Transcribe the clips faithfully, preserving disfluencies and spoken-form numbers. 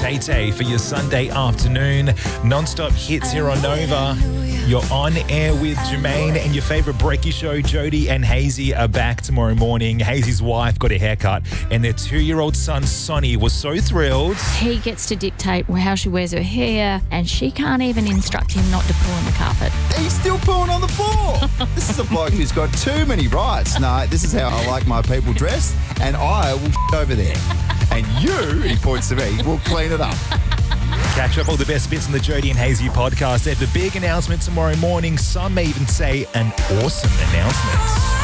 Tay for your Sunday afternoon. Non-stop hits here on Nova. You're on air with Jermaine, and your favourite breaky show, Jody and Hazy, are back tomorrow morning. Hazy's wife got a haircut, and their two-year-old son, Sonny, was so thrilled. He gets to dictate how she wears her hair, and she can't even instruct him not to poo on the carpet. He's still pooing on the floor. This is a bloke who's got too many rights. No, this is how I like my people dressed, and I will f- over there. And you, he points to me, will clean it up. Catch up all the best bits on the Jody and Hazy podcast. They have the big announcement tomorrow morning. Some may even say an awesome announcement.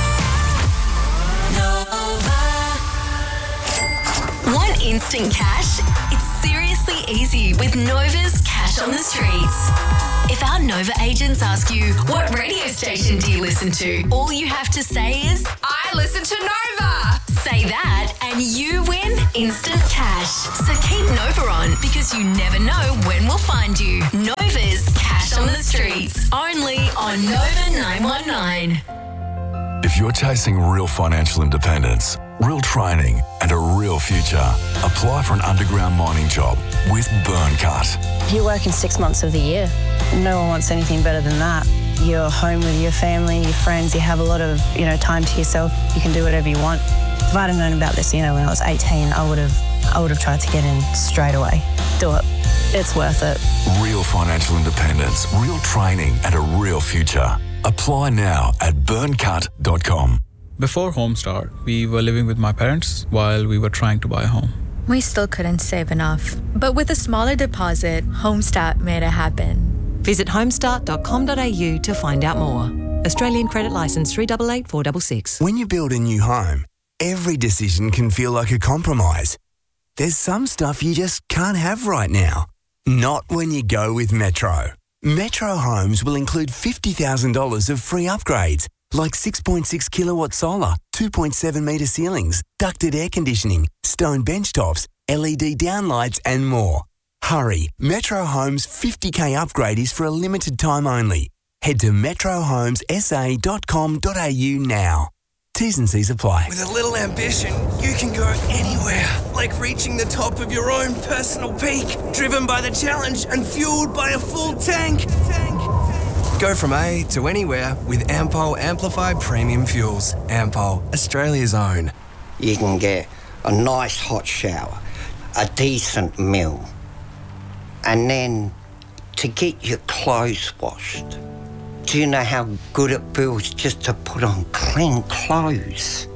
Want instant cash? It's seriously easy with Nova's Cash on the Streets. If our Nova agents ask you, what radio station do you listen to? All you have to say is, I listen to Nova. Say that and you win instant cash. So keep Nova on, because you never know when we'll find you. Nova's Cash on the Streets, only on Nova nine one nine. If you're chasing real financial independence, real training and a real future, apply for an underground mining job with Burncut. You're working six months of the year. No one wants anything better than that. You're home with your family, your friends, you have a lot of, you know, time to yourself. You can do whatever you want. If I'd have known about this, you know, when I was eighteen, I would have I would have tried to get in straight away. Do it. It's worth it. Real financial independence, real training and a real future. Apply now at burncut dot com. Before Homestart, we were living with my parents while we were trying to buy a home. We still couldn't save enough. But with a smaller deposit, Homestart made it happen. Visit homestart dot com dot a u to find out more. Australian credit licence three eight eight four six six. When you build a new home, every decision can feel like a compromise. There's some stuff you just can't have right now. Not when you go with Metro. Metro Homes will include fifty thousand dollars of free upgrades, like six point six kilowatt solar, two point seven metre ceilings, ducted air conditioning, stone bench tops, L E D downlights and more. Hurry, Metro Homes fifty K upgrade is for a limited time only. Head to metro homes s a dot com dot a u now. T's and C's apply. With a little ambition, you can go anywhere, like reaching the top of your own personal peak, driven by the challenge and fueled by a full tank. tank. Go from A to anywhere with Ampol Amplified Premium Fuels. Ampol, Australia's own. You can get a nice hot shower, a decent meal, and then to get your clothes washed. Do you know how good it feels just to put on clean clothes?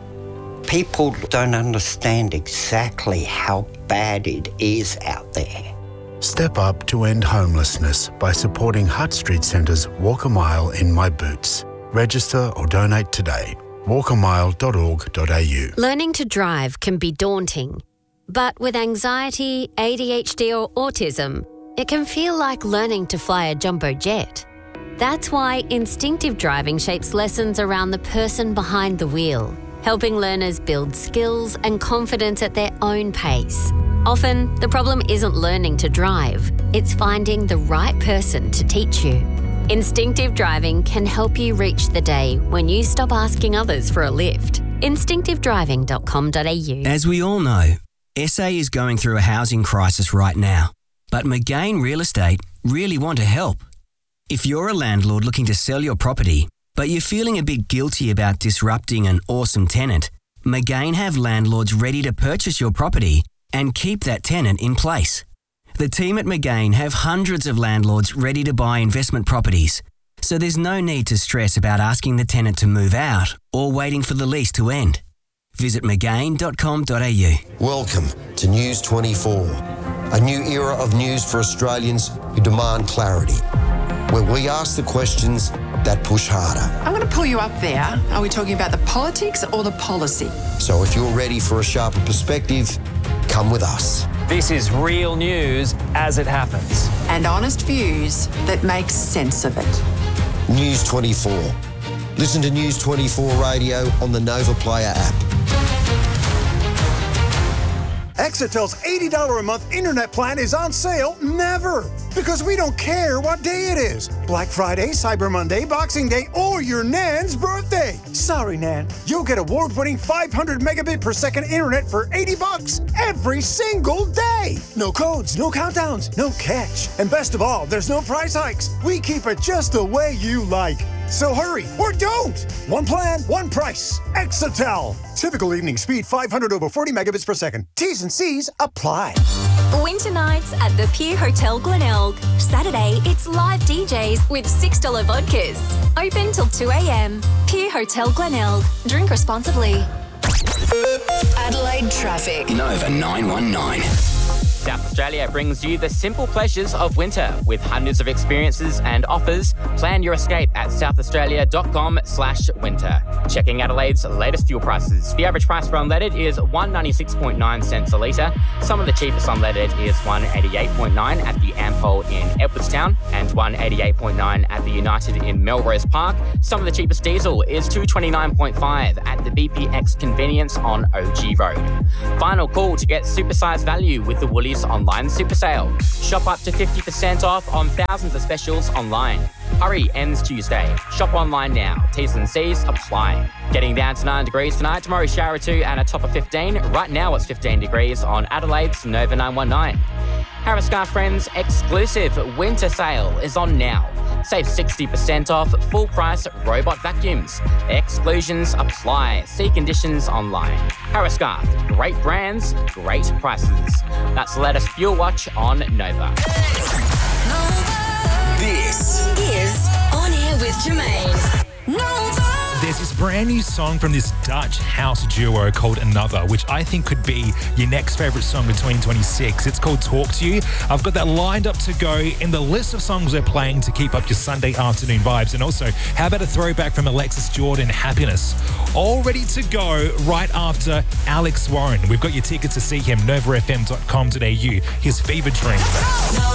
People don't understand exactly how bad it is out there. Step up to end homelessness by supporting Hutt Street Centre's Walk a Mile in My Boots. Register or donate today. walk a mile dot org dot a u. Learning to drive can be daunting, but with anxiety, A D H D or autism, it can feel like learning to fly a jumbo jet. That's why instinctive driving shapes lessons around the person behind the wheel, helping learners build skills and confidence at their own pace. Often, the problem isn't learning to drive, it's finding the right person to teach you. Instinctive driving can help you reach the day when you stop asking others for a lift. instinctive driving dot com dot a u. As we all know, S A is going through a housing crisis right now, but McGain Real Estate really want to help. If you're a landlord looking to sell your property, but you're feeling a bit guilty about disrupting an awesome tenant, McGain have landlords ready to purchase your property and keep that tenant in place. The team at McGain have hundreds of landlords ready to buy investment properties, so there's no need to stress about asking the tenant to move out or waiting for the lease to end. Visit mcgain dot com dot a u. Welcome to News twenty-four, a new era of news for Australians who demand clarity, where we ask the questions that push harder. I'm going to pull you up there. Are we talking about the politics or the policy? So if you're ready for a sharper perspective, come with us. This is real news as it happens. And honest views that make sense of it. News twenty-four. Listen to News twenty-four Radio on the Nova Player app. Exatel's eighty dollars a month internet plan is on sale never. Because we don't care what day it is. Black Friday, Cyber Monday, Boxing Day, or your Nan's birthday. Sorry, Nan. You'll get award-winning five hundred megabit per second internet for eighty bucks every single day. No codes, no countdowns, no catch. And best of all, there's no price hikes. We keep it just the way you like. So hurry, or don't! One plan, one price. Exatel. Typical evening speed five hundred over forty megabits per second. T's and C's apply. Winter nights at the Pier Hotel Glenelg. Saturday, it's live D Js with six dollars vodkas. Open till two a.m. Pier Hotel Glenelg. Drink responsibly. Adelaide traffic. Nova nine one nine. South Australia brings you the simple pleasures of winter with hundreds of experiences and offers. Plan your escape at southaustralia.com slash winter. Checking Adelaide's latest fuel prices. The average price for unleaded is one dollar ninety-six point nine cents a litre. Some of the cheapest unleaded is one dollar eighty-eight point nine at the Ampol in Edwardstown and one dollar eighty-eight point nine at the United in Melrose Park. Some of the cheapest diesel is two dollars twenty-nine point five at the B P X Convenience on O G Road. Final call to get supersized value with the Woolies online super sale. Shop up to fifty percent off on thousands of specials online. Hurry ends Tuesday. Shop online now. T's and C's apply. Getting down to nine degrees tonight. Tomorrow shower two and a top of fifteen. Right now it's fifteen degrees on Adelaide's Nova nine one nine. Harris Car Friends exclusive winter sale is on now. Save sixty percent off full price robot vacuums. Exclusions apply. See conditions online. Harris Car, great brands, great prices. That's the latest Fuel Watch on Nova. This is On Air with Jermaine. Nova. There's this brand new song from this Dutch house duo called Another, which I think could be your next favourite song of twenty twenty-six. It's called Talk to You. I've got that lined up to go in the list of songs we're playing to keep up your Sunday afternoon vibes. And also, how about a throwback from Alexis Jordan, Happiness? All ready to go right after Alex Warren. We've got your tickets to see him, nova f m dot com dot a u. His Fever Dream.